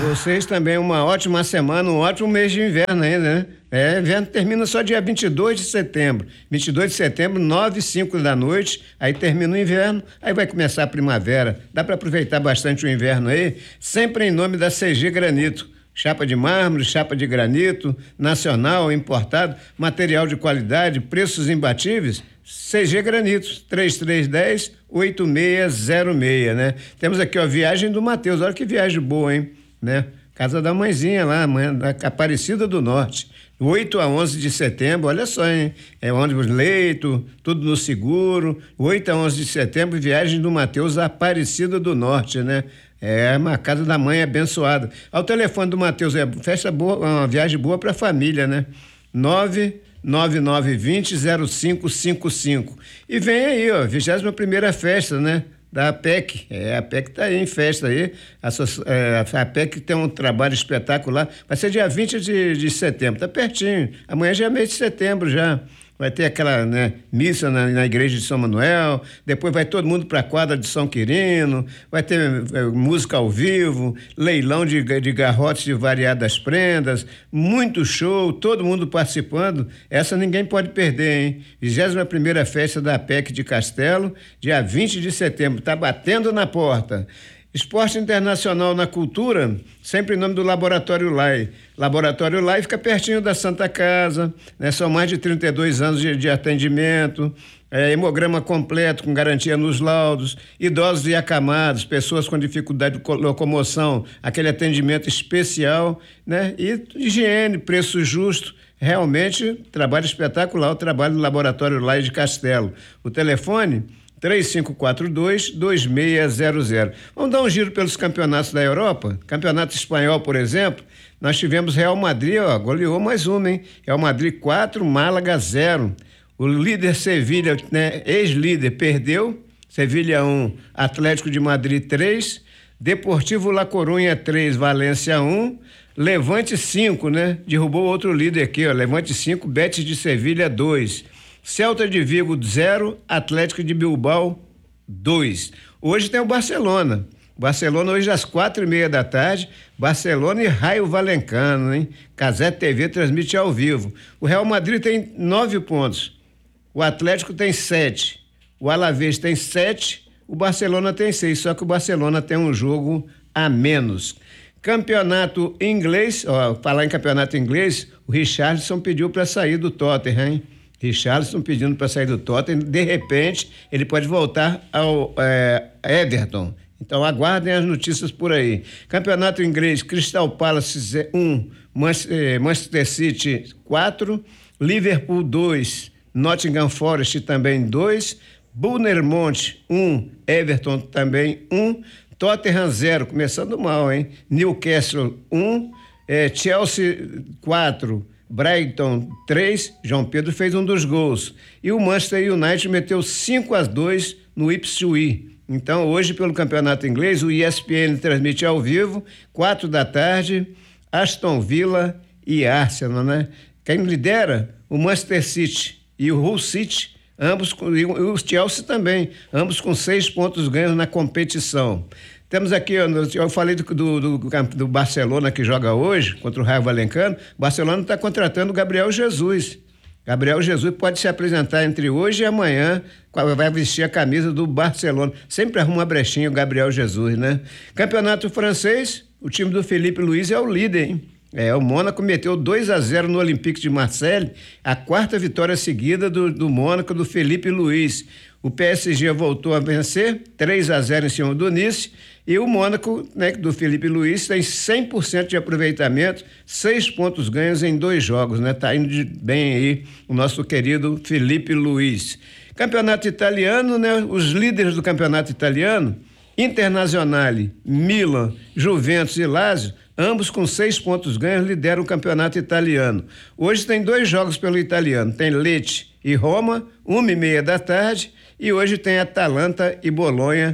vocês também uma ótima semana, um ótimo mês de inverno ainda, né? Inverno termina só dia 22 de setembro. 22 de setembro, 9h05 da noite, aí termina o inverno, aí vai começar a primavera. Dá para aproveitar bastante o inverno aí, sempre em nome da CG Granito. Chapa de mármore, chapa de granito, nacional, importado, material de qualidade, preços imbatíveis. CG Granitos, 3310-8606, né? Temos aqui, ó, viagem do Matheus. Olha que viagem boa, hein? Né? Casa da mãezinha lá, da Aparecida do Norte. 8 a 11 de setembro, olha só, hein? É ônibus leito, tudo no seguro. 8 a 11 de setembro, viagem do Matheus, Aparecida do Norte, né? É uma casa da mãe abençoada. Ao telefone do Matheus, é festa boa, uma viagem boa para a família, né? 99920-0555. E vem aí, ó, 21ª festa, né? Da APEC. A APEC tá aí em festa aí. A APEC tem um trabalho espetacular. Vai ser dia 20 de setembro, tá pertinho. Amanhã já é mês de setembro já. Vai ter aquela, né, missa na igreja de São Manuel, depois vai todo mundo para a quadra de São Quirino, vai ter música ao vivo, leilão de garrotes de variadas prendas, muito show, todo mundo participando. Essa ninguém pode perder, hein? 21ª festa da APEC de Castelo, dia 20 de setembro, tá batendo na porta. Esporte internacional na cultura, sempre em nome do Laboratório Lai. Laboratório Lai fica pertinho da Santa Casa, né? São mais de 32 anos de atendimento, hemograma completo com garantia nos laudos, idosos e acamados, pessoas com dificuldade de locomoção, aquele atendimento especial, né? E higiene, preço justo. Realmente, trabalho espetacular, o trabalho do Laboratório Lai de Castelo. O telefone 3542-2600. Vamos dar um giro pelos campeonatos da Europa? Campeonato espanhol, por exemplo, nós tivemos Real Madrid, ó, goleou mais uma, hein? Real Madrid 4, Málaga 0. O líder Sevilha, né, ex-líder, perdeu. Sevilha 1, Atlético de Madrid 3, Deportivo La Coruña 3, Valência 1, Levante 5, né? Derrubou outro líder aqui, ó, Levante 5, Betis de Sevilha 2. Celta de Vigo 0, Atlético de Bilbao 2. Hoje tem o Barcelona. Barcelona hoje às 4h30 da tarde, Barcelona e Raio Valencano, hein? Cazé TV transmite ao vivo. O Real Madrid tem 9 pontos, o Atlético tem 7, o Alavés tem 7, o Barcelona tem 6, só que o Barcelona tem um jogo a menos. Campeonato inglês, ó, falar em campeonato inglês, o Richarlison pediu para sair do Tottenham, hein? Richarlison pedindo para sair do Tottenham, de repente ele pode voltar ao Everton. Então aguardem as notícias por aí. Campeonato inglês, Crystal Palace 1, Manchester City 4, Liverpool 2, Nottingham Forest também 2, Bournemouth 1, Everton também 1, Tottenham 0, começando mal, hein? Newcastle 1, Chelsea 4, Brighton 3, João Pedro fez um dos gols. E o Manchester United meteu 5-2 no Ipswich. Então, hoje, pelo campeonato inglês, o ESPN transmite ao vivo, 4 da tarde, Aston Villa e Arsenal, né? Quem lidera? O Manchester City e o Hull City, ambos, e o Chelsea também, ambos com 6 pontos ganhos na competição. Temos aqui, eu falei do Barcelona que joga hoje contra o Raio Valencano. O Barcelona está contratando o Gabriel Jesus. Gabriel Jesus pode se apresentar entre hoje e amanhã, vai vestir a camisa do Barcelona. Sempre arruma uma brechinha o Gabriel Jesus, né? Campeonato francês, o time do Felipe Luiz é o líder, hein? O Mônaco meteu 2-0 no Olympique de Marseille, a 4ª vitória seguida do Mônaco, do Felipe Luiz. O PSG voltou a vencer, 3-0 em cima do Nice, e o Mônaco, né, do Felipe Luiz, tem 100% de aproveitamento, 6 pontos ganhos em 2 jogos, né? Tá indo bem aí o nosso querido Felipe Luiz. Campeonato italiano, né? Os líderes do campeonato italiano, Internazionale, Milan, Juventus e Lazio, ambos com 6 pontos ganhos, lideram o campeonato italiano. Hoje tem 2 jogos pelo italiano, tem Lecce e Roma, 1h30 da tarde, e hoje tem Atalanta e Bolonha,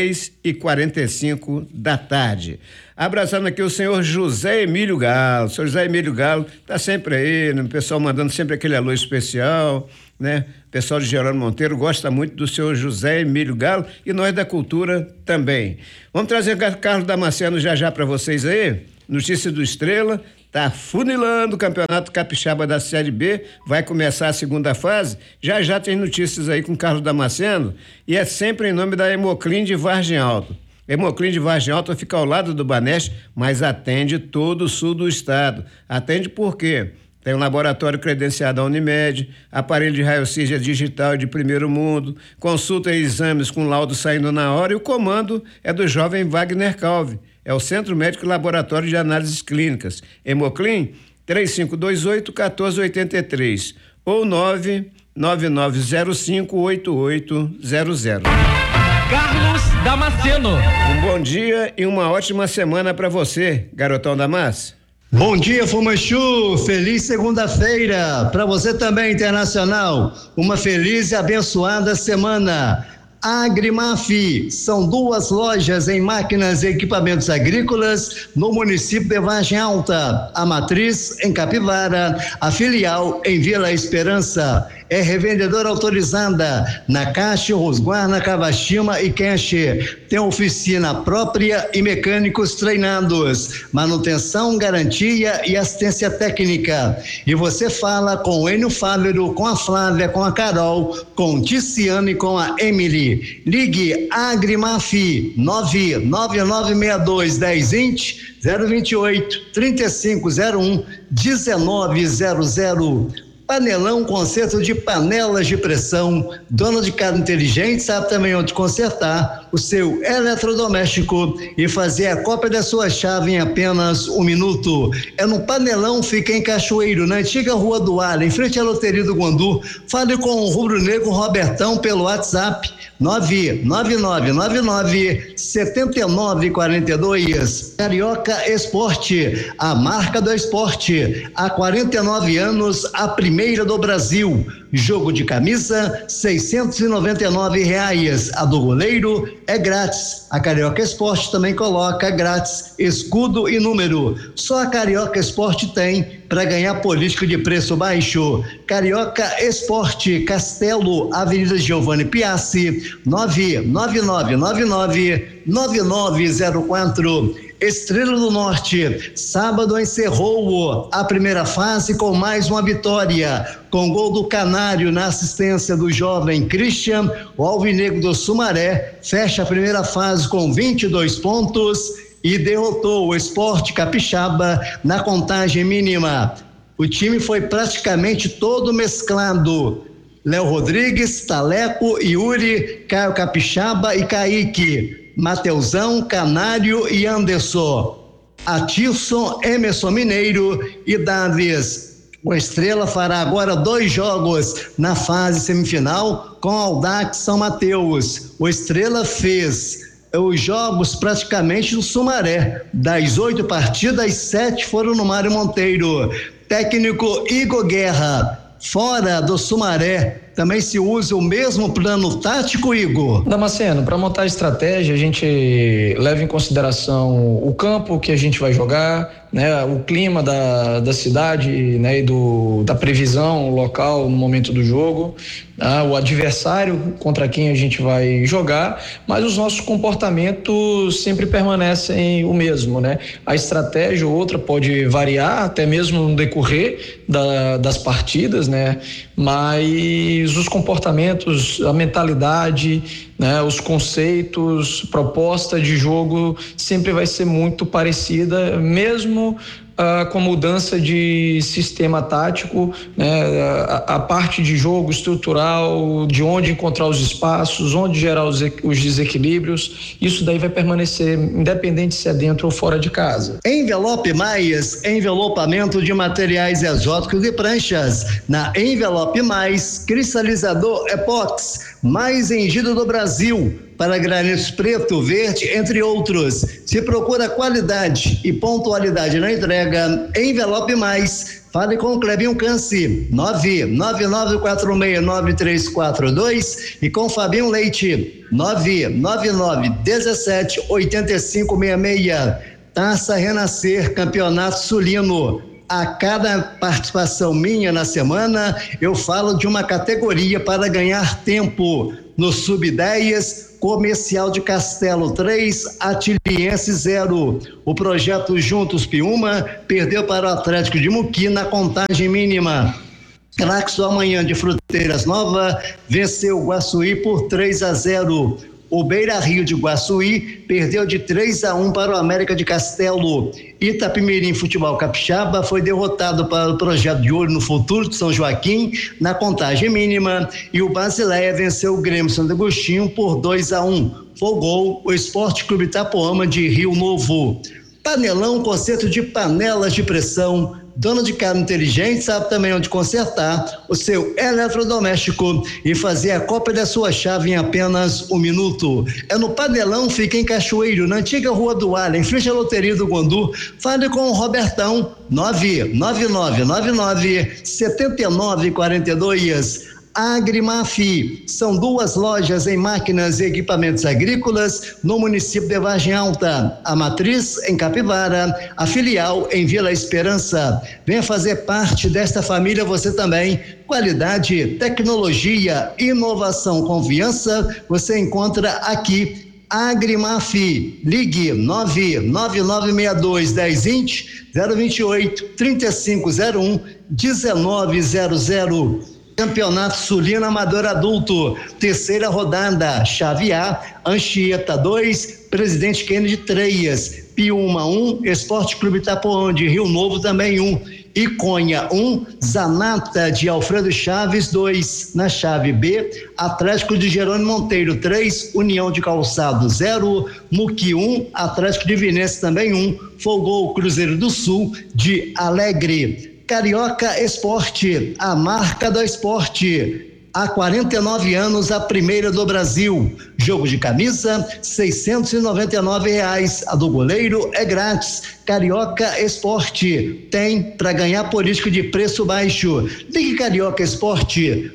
3h45 da tarde. Abraçando aqui o senhor José Emílio Galo. O senhor José Emílio Galo tá sempre aí, né? O pessoal mandando sempre aquele alô especial, né? O pessoal de Gerônimo Monteiro gosta muito do senhor José Emílio Galo e nós da cultura também. Vamos trazer Carlos Damasceno já para vocês aí. Notícia do Estrela, tá funilando o Campeonato Capixaba da Série B, vai começar a segunda fase, já tem notícias aí com Carlos Damasceno, e é sempre em nome da Hemoclin de Vargem Alto. Hemoclin de Vargem Alta fica ao lado do Banespa, mas atende todo o sul do estado. Atende por quê? Tem um laboratório credenciado da Unimed, aparelho de raio-x digital de primeiro mundo, consulta e exames com laudo saindo na hora, e o comando é do jovem Wagner Calvi. É o Centro Médico e Laboratório de Análises Clínicas. Hemoclin 3528-1483 ou 99905-8800. Carlos Damasceno. Um bom dia e uma ótima semana para você, garotão da massa. Bom dia, Fumanchu, feliz segunda-feira, para você também, Internacional, uma feliz e abençoada semana. Agrimaf, são 2 lojas em máquinas e equipamentos agrícolas no município de Vargem Alta, a matriz em Capivara, a filial em Vila Esperança. É revendedora autorizada na Caixa, Rosguarna, Cavachima e Quenche. Tem oficina própria e mecânicos treinados. Manutenção, garantia e assistência técnica. E você fala com o Enio Fávero, com a Flávia, com a Carol, com o Ticiano e com a Emily. Ligue Agrimaf 999621020 028 3501 1900. Panelão, conserto de panelas de pressão. Dona de casa inteligente sabe também onde consertar o seu eletrodoméstico e fazer a cópia da sua chave em apenas 1 minuto. É no Panelão, fica em Cachoeiro, na antiga Rua do Ar, em frente à Loteria do Guandu. Fale com o rubro-negro Robertão pelo WhatsApp 99999-7942. Carioca Esporte, a marca do esporte. Há 49 anos, a primeira do Brasil. Jogo de camisa, R$699. A do goleiro é grátis. A Carioca Esporte também coloca grátis escudo e número. Só a Carioca Esporte tem para ganhar político de preço baixo. Carioca Esporte, Castelo, Avenida Giovanni Piassi, 99999-9904. Estrela do Norte, sábado encerrou a primeira fase com mais uma vitória, com gol do Canário na assistência do jovem Christian. O Alvinegro do Sumaré fecha a primeira fase com 22 pontos e derrotou o Sport Capixaba na contagem mínima. O time foi praticamente todo mesclado. Léo Rodrigues, Taleco, Yuri, Caio Capixaba e Kaique. Mateusão, Canário e Anderson, Atilson, Emerson Mineiro e Davis. O Estrela fará agora 2 jogos na fase semifinal com Audax São Mateus. O Estrela fez os jogos praticamente no Sumaré. Das 8 partidas, 7 foram no Mário Monteiro. Técnico Igor Guerra. Fora do Sumaré, também se usa o mesmo plano tático, Igor? Damasceno, para montar a estratégia, a gente leva em consideração o campo que a gente vai jogar, né, o clima da cidade, né, e da previsão local no momento do jogo, o adversário contra quem a gente vai jogar, mas os nossos comportamentos sempre permanecem o mesmo, né? A estratégia ou outra pode variar até mesmo no decorrer das partidas, né? Mas os comportamentos, a mentalidade, né, os conceitos, proposta de jogo sempre vai ser muito parecida, mesmo com mudança de sistema tático, né, a parte de jogo estrutural, de onde encontrar os espaços, onde gerar os desequilíbrios, isso daí vai permanecer independente se é dentro ou fora de casa. Envelope Mais, envelopamento de materiais exóticos e pranchas. Na Envelope Mais, cristalizador epóxi, mais vendido do Brasil, para granitos preto, verde, entre outros. Se procura qualidade e pontualidade na entrega, Envelope Mais. Fale com o Clebinho Canci, 999469342 e com Fabinho Leite, 999178566. Taça Renascer, Campeonato Sulino. A cada participação minha na semana, eu falo de uma categoria para ganhar tempo. No Sub-10, Comercial de Castelo 3, Atiliense 0. O projeto Juntos Piúma perdeu para o Atlético de Muqui na contagem mínima. Claxo Amanhã de Fruteiras Nova venceu o Guaçuí por 3-0. O Beira Rio de Guaçuí perdeu de 3-1 para o América de Castelo. Itapimirim Futebol Capixaba foi derrotado para o projeto de Olho no Futuro de São Joaquim na contagem mínima e o Basileia venceu o Grêmio Santo Agostinho por 2-1. Folgou o Esporte Clube Itapuama de Rio Novo. Panelão, conserto de panelas de pressão. Dono de casa inteligente sabe também onde consertar o seu eletrodoméstico e fazer a cópia da sua chave em apenas 1 minuto. É no Panelão, fica em Cachoeiro, na antiga Rua do Alha, em frente à Loteria do Guandu. Fale com o Robertão, 99999-7942. Agrimafi, são 2 lojas em máquinas e equipamentos agrícolas no município de Vargem Alta, a matriz em Capivara, a filial em Vila Esperança. Venha fazer parte desta família você também. Qualidade, tecnologia, inovação, confiança, você encontra aqui. Agrimafi, ligue 999621020 028 3501 1900. Campeonato Sulino Amador Adulto, 3ª rodada, chave A, Anchieta 2, Presidente Kennedy 3, Piúma 1, Esporte Clube Itapuã de Rio Novo também 1, Iconha 1, Zanata de Alfredo Chaves 2. Na chave B, Atlético de Jerônimo Monteiro 3, União de Calçado 0, Muqui 1, Atlético de Vinense também 1, folgou o Cruzeiro do Sul de Alegre. Carioca Esporte, a marca do esporte. Há 49 anos, a primeira do Brasil. Jogo de camisa, R$699. A do goleiro é grátis. Carioca Esporte tem para ganhar político de preço baixo. Ligue Carioca Esporte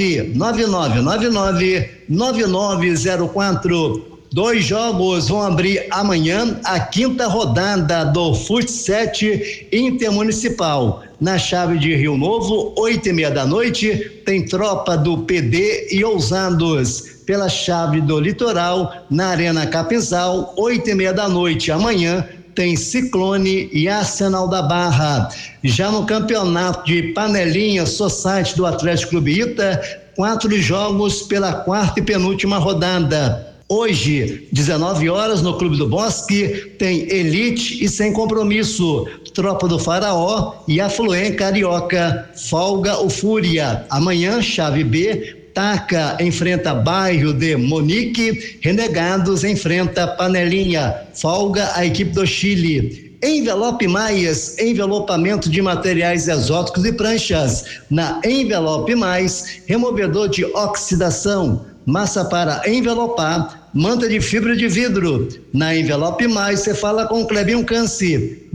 99999-9904. 2 jogos vão abrir amanhã a 5ª rodada do Futsal Intermunicipal. Na chave de Rio Novo, 8:30 da noite, tem tropa do PD e Ousados. Pela chave do Litoral, na Arena Capinzal, 8:30 da noite amanhã, tem Ciclone e Arsenal da Barra. Já no campeonato de panelinha Society do Atlético Clube Ita, 4 jogos pela 4ª e penúltima rodada. Hoje, 19 horas, no Clube do Bosque, tem Elite e Sem Compromisso, Tropa do Faraó e Afluente Carioca, folga o Fúria. Amanhã, chave B, Taca enfrenta Bairro de Monique, Renegados enfrenta Panelinha, folga a equipe do Chile. Envelope Mais, envelopamento de materiais exóticos e pranchas. Na Envelope Mais, removedor de oxidação, massa para envelopar, manta de fibra de vidro. Na Envelope Mais, você fala com o Clebinho Canci,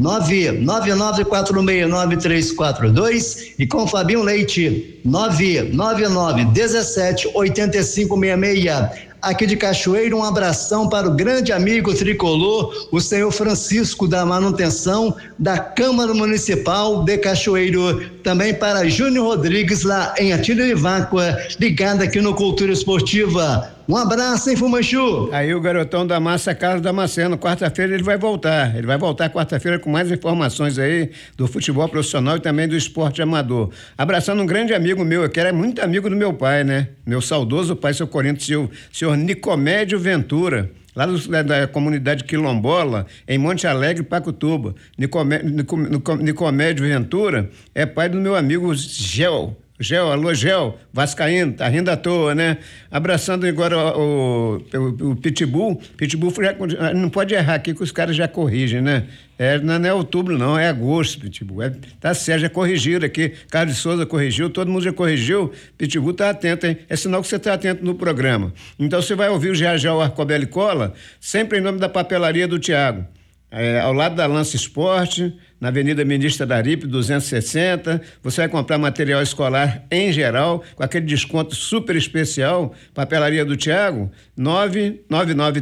999469342 e com o Fabinho Leite, 999178566. Aqui de Cachoeiro, um abração para o grande amigo tricolor, o senhor Francisco da manutenção da Câmara Municipal de Cachoeiro. Também para Júnior Rodrigues lá em Atílio de Vácua, ligado aqui no Cultura Esportiva. Um abraço, hein, Fumanchu? Aí o garotão da massa Carlos Damasceno, quarta-feira ele vai voltar quarta-feira com mais informações aí do futebol profissional e também do esporte amador. Abraçando um grande amigo meu, que era muito amigo do meu pai, né? Meu saudoso pai, seu Corinthians, senhor Nicomédio Ventura, lá da comunidade quilombola, em Monte Alegre, Pacutuba. Nicomédio Ventura é pai do meu amigo Gel, alô Gel, vascaíno, tá rindo à toa, né? Abraçando agora o Pitbull já, não pode errar aqui que os caras já corrigem, né? Não é outubro não, é agosto, Pitbull, tá certo, já corrigiram aqui, Carlos de Souza corrigiu, todo mundo já corrigiu, Pitbull tá atento, hein? É sinal que você tá atento no programa. Então você vai ouvir o Geagel Arcobelli Cola, sempre em nome da Papelaria do Tiago. Ao lado da Lança Esporte, na Avenida Ministra Daripe, 260, você vai comprar material escolar em geral, com aquele desconto super especial, Papelaria do Tiago,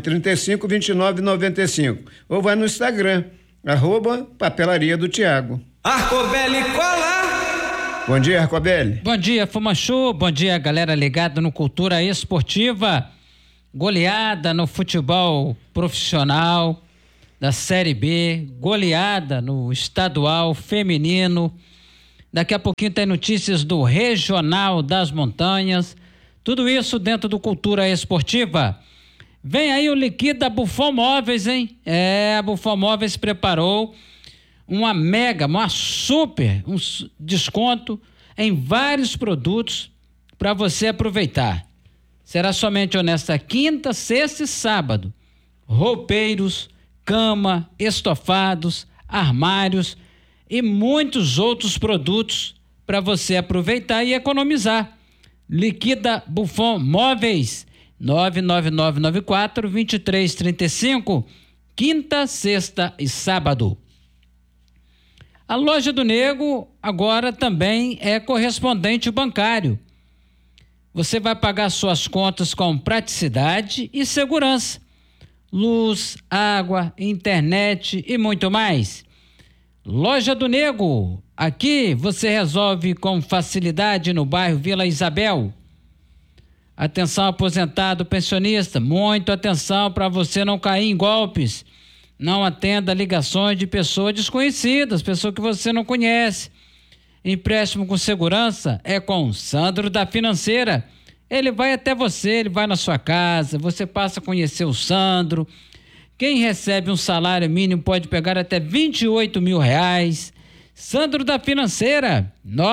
99935-2995. Ou vai no Instagram, @Papelaria do Tiago. Arcobelli Cola! Bom dia, Arcobelli. Bom dia, Fumanchu. Bom dia, galera ligada no Cultura Esportiva. Goleada no futebol profissional da Série B, goleada no estadual feminino. Daqui a pouquinho tem notícias do Regional das Montanhas. Tudo isso dentro do Cultura Esportiva. Vem aí o Liquida Buffon Móveis, hein? A Buffon Móveis preparou uma super desconto em vários produtos para você aproveitar. Será somente nesta quinta, sexta e sábado. Roupeiros, cama, estofados, armários e muitos outros produtos para você aproveitar e economizar. Liquida Buffon Móveis, 99994-2335, quinta, sexta e sábado. A Loja do Nego agora também é correspondente bancário. Você vai pagar suas contas com praticidade e segurança. Luz, água, internet e muito mais. Loja do Nego. Aqui você resolve com facilidade no bairro Vila Isabel. Atenção aposentado, pensionista, muito atenção para você não cair em golpes. Não atenda ligações de pessoas desconhecidas, pessoas que você não conhece. Empréstimo com segurança é com Sandro da Financeira. Ele vai até você, ele vai na sua casa, você passa a conhecer o Sandro. Quem recebe um salário mínimo pode pegar até R$28 mil. Sandro da Financeira,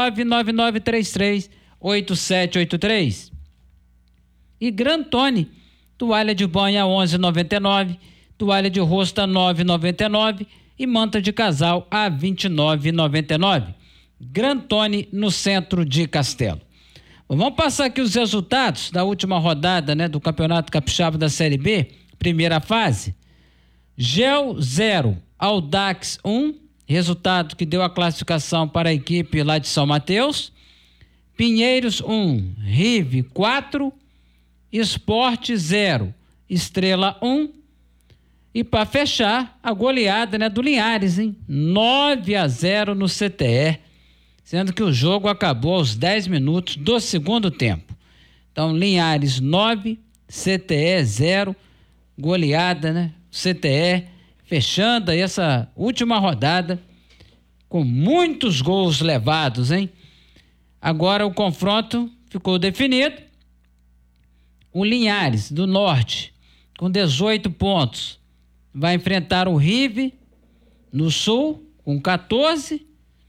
99933-8783. E Grantone, toalha de banho a R$11,99, toalha de rosto a R$9,99 e manta de casal a R$29,99. Grantone, no centro de Castelo. Vamos passar aqui os resultados da última rodada, do Campeonato Capixaba da Série B, primeira fase. Gel 0, Audax 1, resultado que deu a classificação para a equipe lá de São Mateus. Pinheiros 1, Rive 4, Esporte 0, Estrela 1. E para fechar, a goleada do Linhares, 9-0 no CTE, sendo que o jogo acabou aos 10 minutos do segundo tempo. Então, Linhares 9, CTE 0, goleada, CTE fechando aí essa última rodada com muitos gols levados, Agora o confronto ficou definido. O Linhares do Norte, com 18 pontos, vai enfrentar o Rive no Sul, com 14.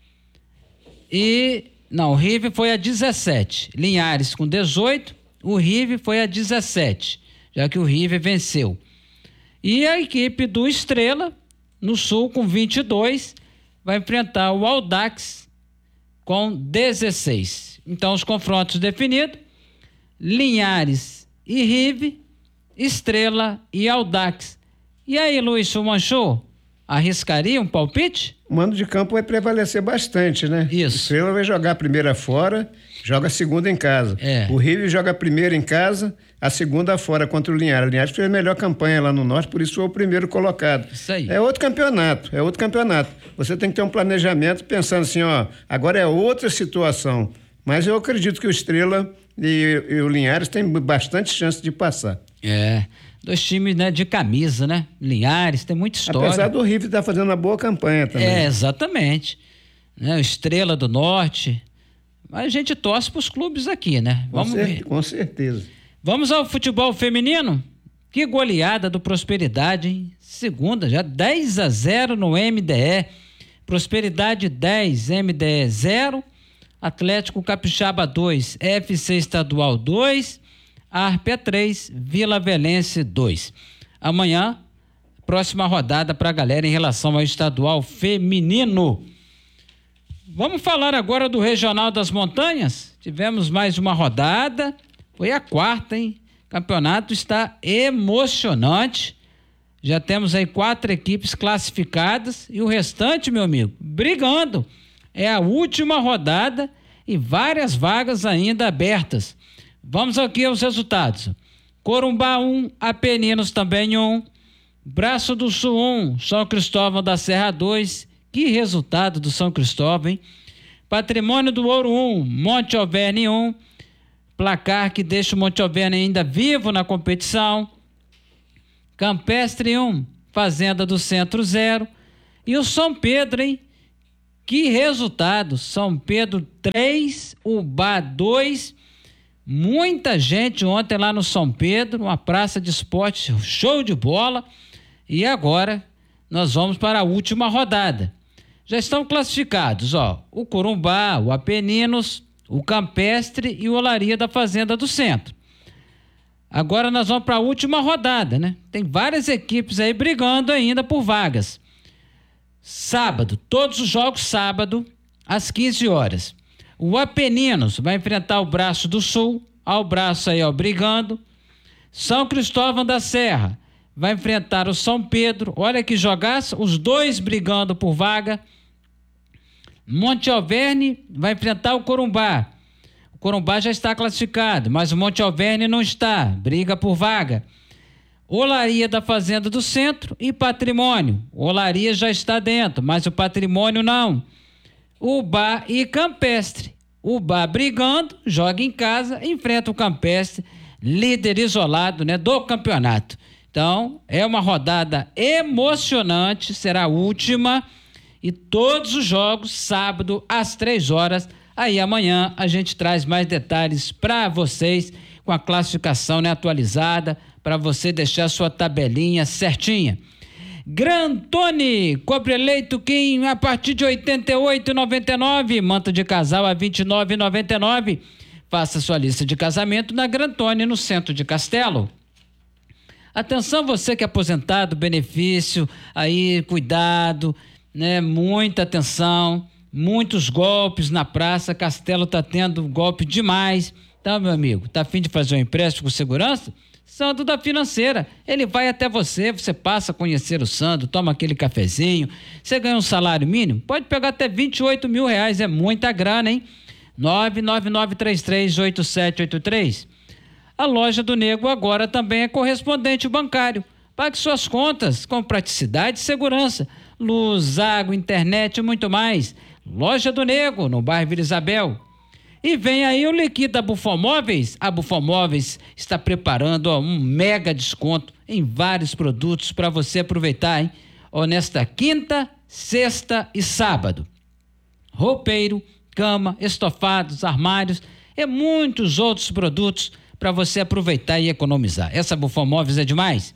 O Rive foi a 17. Linhares com 18, o Rive foi a 17, já que o Rive venceu. E a equipe do Estrela, no Sul, com 22, vai enfrentar o Audax com 16. Então, os confrontos definidos: Linhares e Rive, Estrela e Audax. E aí, Luiz Fumanchu, arriscaria um palpite? O mando de campo vai prevalecer bastante, Isso. O Estrela vai jogar a primeira fora, joga a segunda em casa. O Rive joga a primeira em casa, a segunda fora contra o Linhares. O Linhares fez a melhor campanha lá no Norte, por isso foi o primeiro colocado. Isso aí. É outro campeonato. Você tem que ter um planejamento pensando assim, agora é outra situação. Mas eu acredito que o Estrela e o Linhares têm bastante chance de passar. Dois times, de camisa, Linhares, tem muita história. Apesar do Rive estar fazendo uma boa campanha também. Exatamente. O Estrela do Norte. Mas a gente torce para os clubes aqui, Vamos ver. Com certeza. Vamos ao futebol feminino? Que goleada do Prosperidade, hein? Segunda, já 10-0 no MDE. Prosperidade 10, MDE 0. Atlético Capixaba 2, FC Estadual 2. Arpia 3, Vila Velense 2. Amanhã, próxima rodada para a galera em relação ao estadual feminino. Vamos falar agora do Regional das Montanhas. Tivemos mais uma rodada, foi a quarta, O campeonato está emocionante. Já temos aí 4 equipes classificadas e o restante, meu amigo, brigando. É a última rodada e várias vagas ainda abertas. Vamos aqui aos resultados. Corumbá 1, Apeninos também 1, Braço do Sul 1, São Cristóvão da Serra 2, Que resultado do São Cristóvão, hein? Patrimônio do Ouro 1, Monte Alverne 1, placar que deixa o Monte Alverne ainda vivo na competição. Campestre 1, Fazenda do Centro 0. E o São Pedro, hein? Que resultado! São Pedro 3, Ubá 2. Muita gente ontem lá no São Pedro, uma praça de esporte, show de bola. E agora nós vamos para a última rodada. Já estão classificados, o Corumbá, o Apeninos, o Campestre e o Olaria da Fazenda do Centro. Agora nós vamos para a última rodada, né? Tem várias equipes aí brigando ainda por vagas. Sábado, todos os jogos sábado, às 15 horas. O Apeninos vai enfrentar o Braço do Sul, ao Braço aí, brigando. São Cristóvão da Serra vai enfrentar o São Pedro. Olha que jogaço, os dois brigando por vaga. Monte Alverne vai enfrentar o Corumbá. O Corumbá já está classificado, mas o Monte Alverne não está, briga por vaga. Olaria da Fazenda do Centro e Patrimônio. Olaria já está dentro, mas o Patrimônio não. Ubá e Campestre. Ubá brigando, joga em casa, enfrenta o Campestre, líder isolado, né, do campeonato. Então, é uma rodada emocionante, será a última, e todos os jogos, sábado, às 3 horas. Aí amanhã a gente traz mais detalhes para vocês, com a classificação, né, atualizada, para você deixar a sua tabelinha certinha. Grantone, cobre-leito Kim a partir de R$ 88,99, manto de casal a R$ 29,99. Faça sua lista de casamento na Grantone, no centro de Castelo. Atenção, você que é aposentado, benefício, aí cuidado, né? Muita atenção, muitos golpes na praça. Castelo tá tendo golpe demais. Então, meu amigo, tá a fim de fazer um empréstimo com segurança? Sandro da Financeira, ele vai até você passa a conhecer o Sandro, toma aquele cafezinho, você ganha um salário mínimo, pode pegar até R$28 mil, é muita grana, hein? 999338783. A Loja do Nego agora também é correspondente bancário. Pague suas contas com praticidade e segurança. Luz, água, internet e muito mais. Loja do Nego, no bairro Vila Isabel. E vem aí o Liquida Bufomóveis. A Bufomóveis está preparando um mega desconto em vários produtos para você aproveitar, hein? Nesta quinta, sexta e sábado. Roupeiro, cama, estofados, armários e muitos outros produtos para você aproveitar e economizar. Essa Bufomóveis é demais.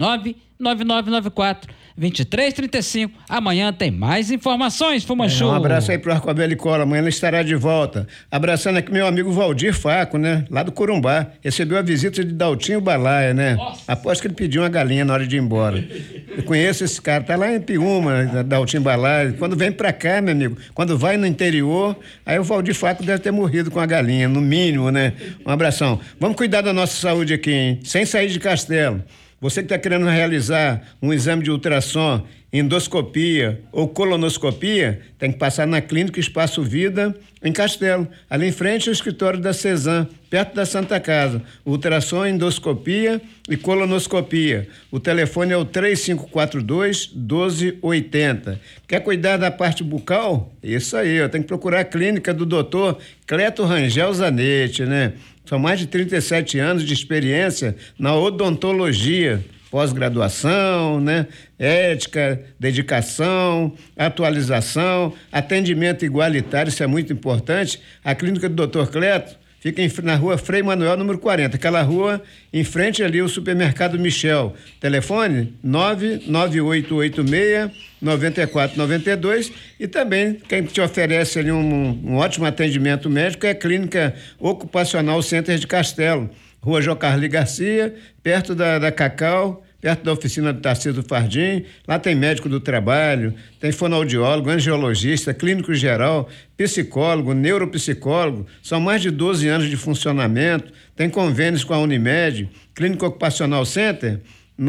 99994-2335. Amanhã tem mais informações, Fumanchu. Um abraço aí pro Arcobel e Cola, amanhã ele estará de volta. Abraçando aqui meu amigo Valdir Faco, né? Lá do Corumbá. Recebeu a visita de Daltinho Balaia, né? Nossa. Após que ele pediu uma galinha na hora de ir embora. Eu conheço esse cara, tá lá em Piúma, Daltinho Balaia. Quando vem pra cá, meu amigo, quando vai no interior, aí o Valdir Faco deve ter morrido com a galinha, no mínimo, né? Um abração. Vamos cuidar da nossa saúde aqui, hein? Sem sair de Castelo. Você que está querendo realizar um exame de ultrassom, endoscopia ou colonoscopia, tem que passar na Clínica Espaço Vida, em Castelo. Ali em frente ao escritório da Cezan, perto da Santa Casa. Ultrassom, endoscopia e colonoscopia. O telefone é o 3542-1280. Quer cuidar da parte bucal? Isso aí, tem que procurar a clínica do doutor Cleto Rangel Zanetti, né? São mais de 37 anos de experiência na odontologia, pós-graduação, né? Ética, dedicação, atualização, atendimento igualitário, isso é muito importante. A clínica do Dr. Cleto fica na rua Frei Manuel, número 40, aquela rua em frente ali, o supermercado Michel. Telefone 99886-9492 e também quem te oferece ali um ótimo atendimento médico é a Clínica Ocupacional Center de Castelo, rua Jocarli Garcia, perto da Cacau, perto da oficina do Tarcísio Fardim. Lá tem médico do trabalho, tem fonoaudiólogo, angiologista, clínico geral, psicólogo, neuropsicólogo. São mais de 12 anos de funcionamento. Tem convênios com a Unimed, Clínica Ocupacional Center,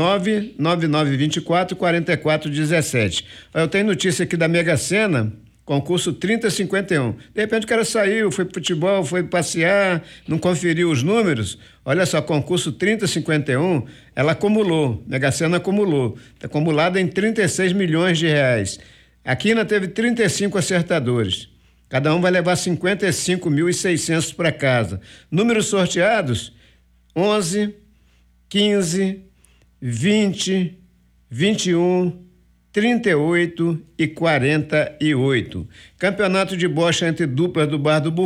99924-4417. Eu tenho notícia aqui da Mega Sena, concurso 3051. De repente o cara saiu, foi pro futebol, foi passear, não conferiu os números. Olha só, concurso 3051, ela acumulou, Mega Sena acumulou. Está acumulada em 36 milhões de reais. A Quina teve 35 acertadores. Cada um vai levar 55.600 para casa. Números sorteados: 11, 15, 20, 21, 38 e 48. Campeonato de bocha entre duplas do Bar do